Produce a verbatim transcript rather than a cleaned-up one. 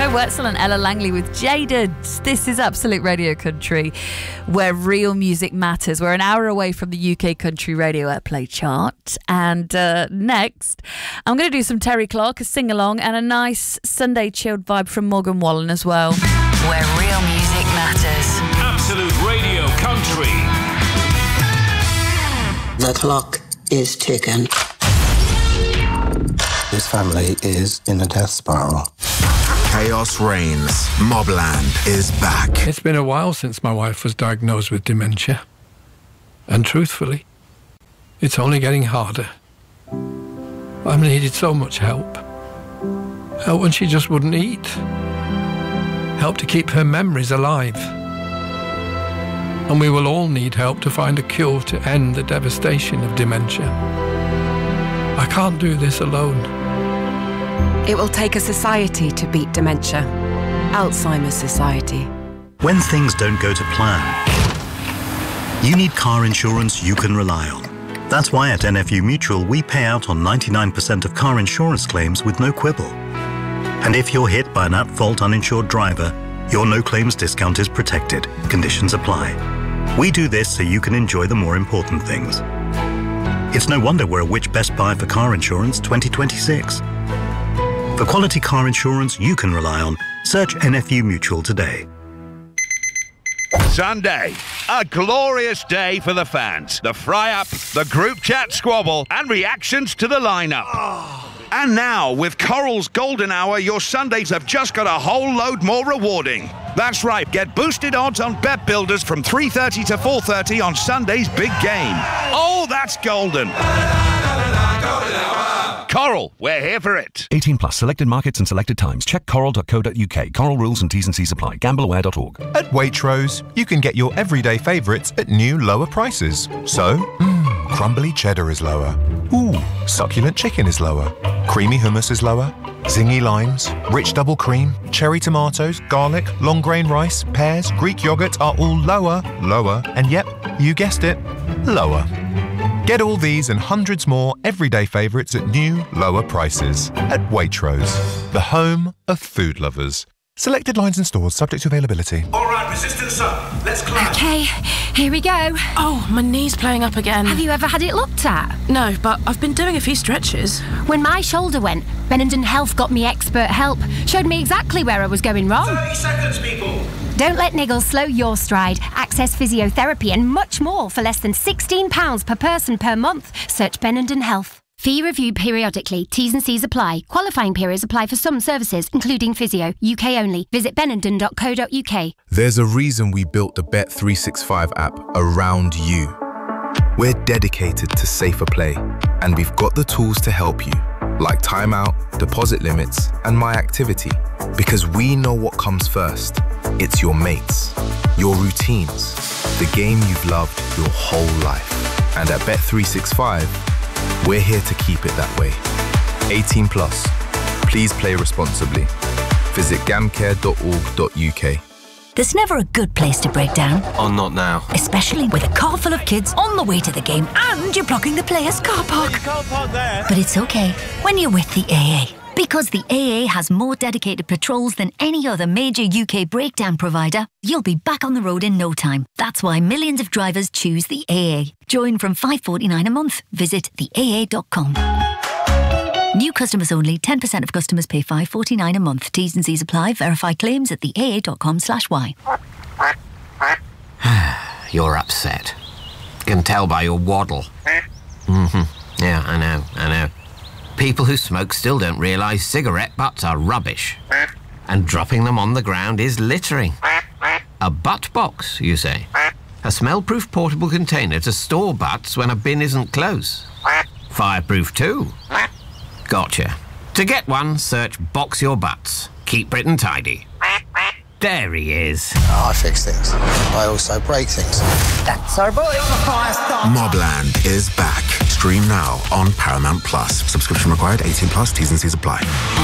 Joe Wetzel and Ella Langley with Jaded. This is Absolute Radio Country, where real music matters. We're an hour away from the U K Country Radio Airplay chart. And uh, next, I'm going to do some Terry Clark, a sing-along, and a nice Sunday chilled vibe from Morgan Wallen as well. Where real music matters. Absolute Radio Country. The clock is ticking. This family is in a death spiral. Chaos reigns. Mobland is back. It's been a while since my wife was diagnosed with dementia. And truthfully, it's only getting harder. I've needed so much help. Help when she just wouldn't eat. Help to keep her memories alive. And we will all need help to find a cure to end the devastation of dementia. I can't do this alone. It will take a society to beat dementia. Alzheimer's Society. When things don't go to plan, you need car insurance you can rely on. That's why at N F U Mutual we pay out on ninety-nine percent of car insurance claims with no quibble. And if you're hit by an at-fault uninsured driver, your no-claims discount is protected. Conditions apply. We do this so you can enjoy the more important things. It's no wonder we're a Which Best Buy for Car Insurance twenty twenty-six. For quality car insurance you can rely on, search N F U Mutual today. Sunday, a glorious day for the fans. The fry-up, the group chat squabble, and reactions to the lineup. Oh. And now, with Coral's Golden Hour, your Sundays have just got a whole load more rewarding. That's right, get boosted odds on Bet Builders from three thirty to four thirty on Sunday's big game. Oh, that's golden. Coral, we're here for it. eighteen plus, selected markets and selected times. Check coral dot co dot U K. Coral rules and T's and C's apply. gamble aware dot org. At Waitrose, you can get your everyday favourites at new lower prices. So, mmm, crumbly cheddar is lower. Ooh, succulent chicken is lower. Creamy hummus is lower. Zingy limes, rich double cream, cherry tomatoes, garlic, long grain rice, pears, Greek yoghurt are all lower, lower, and yep, you guessed it, lower. Get all these and hundreds more everyday favourites at new, lower prices. At Waitrose, the home of food lovers. Selected lines and stores subject to availability. All right, resistance up. Let's climb. Okay, here we go. Oh, my knee's playing up again. Have you ever had it looked at? No, but I've been doing a few stretches. When my shoulder went, Benenden Health got me expert help. Showed me exactly where I was going wrong. thirty seconds, people. Don't let niggles slow your stride. Access physiotherapy and much more for less than sixteen pounds per person per month. Search Benenden Health. Fee reviewed periodically. T's and C's apply. Qualifying periods apply for some services, including physio. U K only. Visit benenden dot co dot U K. There's a reason we built the Bet three sixty-five app around you. We're dedicated to safer play, and we've got the tools to help you, like timeout, deposit limits, and My Activity, because we know what comes first. It's your mates, your routines, the game you've loved your whole life. And at Bet three sixty-five, we're here to keep it that way. eighteen plus. Please play responsibly. Visit gamcare dot org dot U K. There's never a good place to break down. Oh, not now. Especially with a car full of kids on the way to the game and you're blocking the players' car park. Car park there. But it's okay when you're with the A A. Because the A A has more dedicated patrols than any other major U K breakdown provider, you'll be back on the road in no time. That's why millions of drivers choose the A A. Join from five pounds forty-nine a month. Visit the A A dot com. New customers only. ten percent of customers pay five pounds forty-nine a month. T's and C's apply. Verify claims at the A A dot com slash Y. You're upset. Can tell by your waddle. Mm-hmm. Yeah, I know, I know. People who smoke still don't realise cigarette butts are rubbish. And dropping them on the ground is littering. A butt box, you say? A smell-proof portable container to store butts when a bin isn't close. Fireproof too. Gotcha. To get one, search Box Your Butts. Keep Britain tidy. There he is. I fix things. I also break things. That's our boy. Mobland is back. Stream now on Paramount Plus. Subscription required. eighteen plus. T's and C's apply.